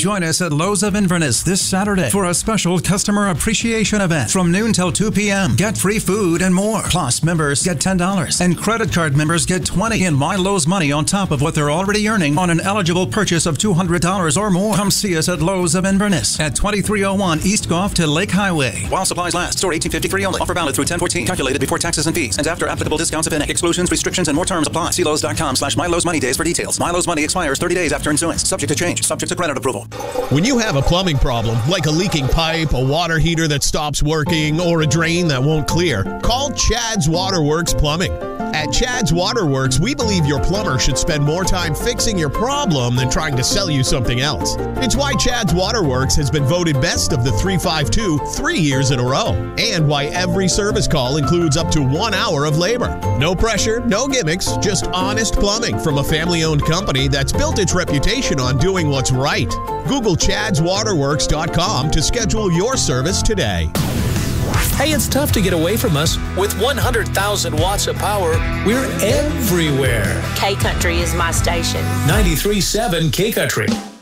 Join us at Lowe's of Inverness this Saturday for a special customer appreciation event from noon till 2 p.m. Get free food and more. Plus, members get $10 and credit card members get $20 in My Lowe's money on top of what they're already earning on an eligible purchase of $200 or more. Come see us at Lowe's of Inverness at 2301 East Gough to Lake Highway. While supplies last. Store 1853 only. Offer valid through 10/14. Calculated before taxes and fees and after applicable discounts if any. Exclusions, restrictions, and more terms apply. See Lowes.com/MyLowe'sMoneyDays for details. My Lowe's money expires 30 days after issuance. Subject to change. Subject to credit approval. When you have a plumbing problem, like a leaking pipe, a water heater that stops working, or a drain that won't clear, call Chad's Waterworks Plumbing. At Chad's Waterworks, we believe your plumber should spend more time fixing your problem than trying to sell you something else. It's why Chad's Waterworks has been voted best of the 352 3 years in a row, and why every service call includes up to 1 hour of labor. No pressure, no gimmicks, just honest plumbing from a family-owned company that's built its reputation on doing what's right. Google chadswaterworks.com to schedule your service today. Hey, it's tough to get away from us. With 100,000 watts of power, we're everywhere. K-Country is my station. 93.7 K-Country.